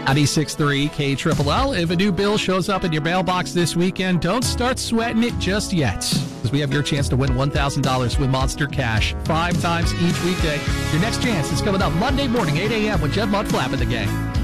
96.3 KLLL. If a new bill shows up in your mailbox this weekend, don't start sweating it just yet, because we have your chance to win $1,000 with Monster Cash 5 times each weekday. Your next chance is coming up Monday morning, 8 a.m. with Jed Mudflap in the game.